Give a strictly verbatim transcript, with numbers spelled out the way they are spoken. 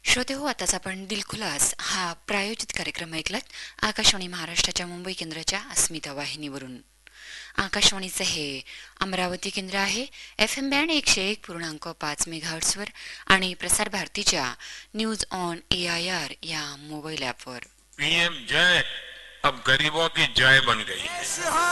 श्रोते हो, आताच आपण दिलखुलास हा प्रायोजित कार्यक्रम ऐकलात आकाशवाणी महाराष्ट्राच्या मुंबई केंद्राच्या अस्मिता वाहिनीवरून. आकाशवाणीचं हे अमरावती केंद्र आहे. एफ एम बँड एकशे एक पूर्णांक पाच मेगाहर्ट्सवर आणि प्रसार भारतीच्या news on A I R या मोबाईल ॲपवर. पीएम जय अब गरीबों की जय बन गई है.